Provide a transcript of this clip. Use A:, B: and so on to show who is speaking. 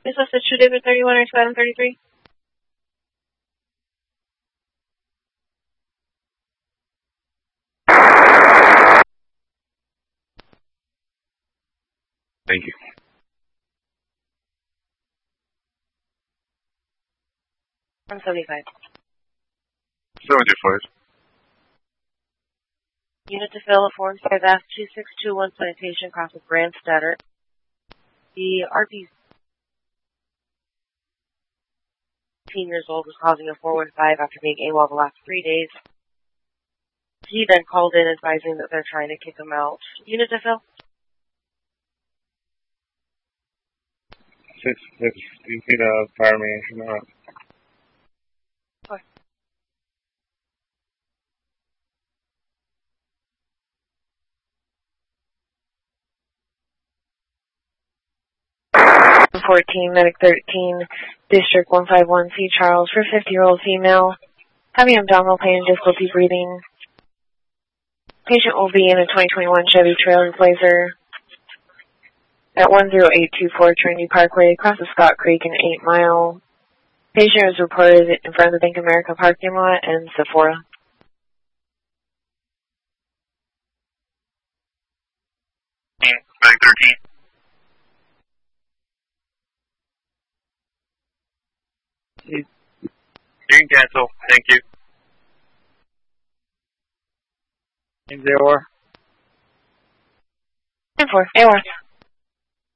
A: This is the 2 David 31 or 2733.
B: Thank you.
A: 175.
B: 75.
A: Unit to fill at 4-5F-2621 Sanitation across with Brandstatter. The RP 18 years old was causing a 415 after being AWOL the last 3 days. He then called in advising that they're trying to kick him out. Unit to fill?
B: 6, do you see the fire management or not?
A: What? Medic 13, District 151, C. Charles, for 50-year-old female, having abdominal pain and difficulty breathing. Patient will be in a 2021 Chevy Trailblazer at 10824 Trinity Parkway, across the Scott Creek and 8 Mile. Patient was reported in front of the Bank of America parking lot and Sephora.
B: Medic 13. You can cancel. Thank you.
C: AWR.
A: 10-4, AWR.